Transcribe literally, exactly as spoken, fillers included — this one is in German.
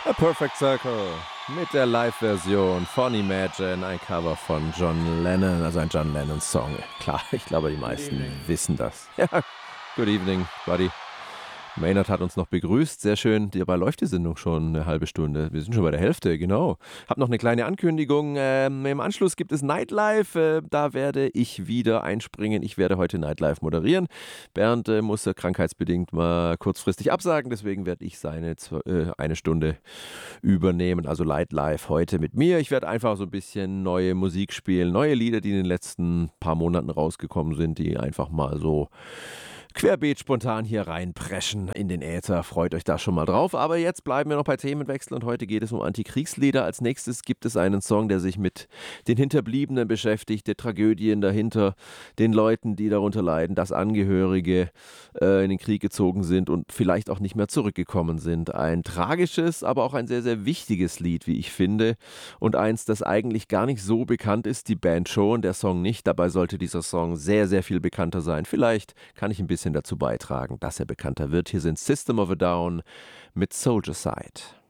A Perfect Circle mit der Live-Version von Imagine, ein Cover von John Lennon, also ein John Lennon-Song. Klar, ich glaube, die Good meisten evening. wissen das. Ja, good evening, buddy. Maynard hat uns noch begrüßt, sehr schön. Dabei läuft die Sendung schon eine halbe Stunde. Wir sind schon bei der Hälfte, genau. Hab noch eine kleine Ankündigung. Ähm, Im Anschluss gibt es Nightlife. Äh, da werde ich wieder einspringen. Ich werde heute Nightlife moderieren. Bernd äh, musste krankheitsbedingt mal kurzfristig absagen, deswegen werde ich seine zw- äh, eine Stunde übernehmen. Also Nightlife heute mit mir. Ich werde einfach so ein bisschen neue Musik spielen, neue Lieder, die in den letzten paar Monaten rausgekommen sind, die einfach mal so querbeet spontan hier reinpreschen in den Äther. Freut euch da schon mal drauf. Aber jetzt bleiben wir noch bei Themenwechsel und heute geht es um Antikriegslieder. Als nächstes gibt es einen Song, der sich mit den Hinterbliebenen beschäftigt, der Tragödien dahinter, den Leuten, die darunter leiden, dass Angehörige äh, in den Krieg gezogen sind und vielleicht auch nicht mehr zurückgekommen sind. Ein tragisches, aber auch ein sehr, sehr wichtiges Lied, wie ich finde. Und eins, das eigentlich gar nicht so bekannt ist, die Band schon, der Song nicht. Dabei sollte dieser Song sehr, sehr viel bekannter sein. Vielleicht kann ich ein bisschen dazu beitragen, dass er bekannter wird. Hier sind System of a Down mit Soldier Side.